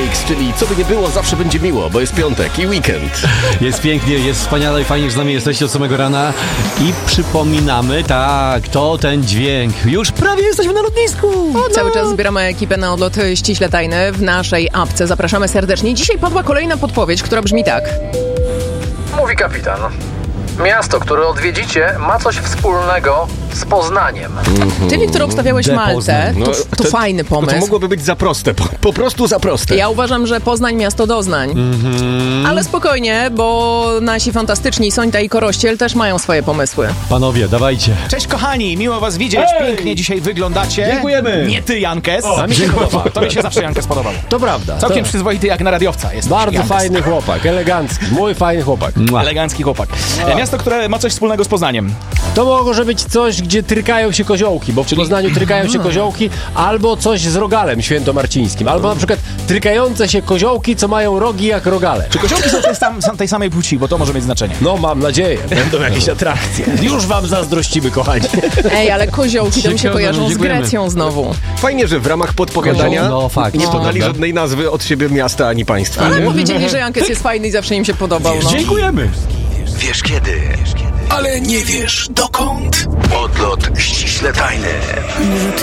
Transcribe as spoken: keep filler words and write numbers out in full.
Cupcakes, czyli co by nie było, zawsze będzie miło, bo jest piątek i weekend. Jest pięknie, jest wspaniale i fajnie, że z nami jesteście od samego rana. I przypominamy, tak, to ten dźwięk. Już prawie jesteśmy na lotnisku. O, no. Cały czas zbieramy ekipę na odlot ściśle tajny w naszej apce. Zapraszamy serdecznie. Dzisiaj padła kolejna podpowiedź, która brzmi tak. Mówi kapitan. Miasto, które odwiedzicie, ma coś wspólnego z Poznaniem. Mm-hmm. Czyli, który obstawiałeś De Maltę, Poznań. to, No, to to- fajny No pomysł. to mogłoby być za proste, po, po prostu za proste. Ja uważam, że Poznań miasto doznań. Mhm. Ale spokojnie, bo nasi fantastyczni Sońta i Korościel też mają swoje pomysły. Panowie, dawajcie. Cześć kochani, miło was widzieć, pięknie dzisiaj wyglądacie. Dziękujemy. Nie ty, Jankes. A mi się podoba. To mi się zawsze Jankes podobał. To prawda. Całkiem to przyzwoity jak na radiowca jest. bardzo Jankes. fajny chłopak, elegancki, mój fajny chłopak. Mua. Elegancki chłopak. E, Miasto, które ma coś wspólnego z Poznaniem. To może być coś, gdzie trykają się koziołki, bo w Poznaniu trykają się koziołki, albo coś z rogalem świętomarcińskim, albo na przykład trykające się koziołki, co mają rogi jak rogale. Czy koziołki są tej, sam, sam, tej samej płci, bo to może mieć znaczenie. No mam nadzieję, będą jakieś atrakcje. Już wam zazdrościmy, kochani. Ej, ale koziołki to mi się Dziękujemy, kojarzą z dziękujemy. Grecją znowu. Fajnie, że w ramach podpowiadania No, fakt. nie No. podali No. żadnej nazwy od siebie miasta ani państwa. Ale nie? powiedzieli, że Jankes jest fajny i zawsze im się podobał. No. Dziękujemy. Wiesz kiedy, ale nie wiesz dokąd. Odlot ściśle tajny.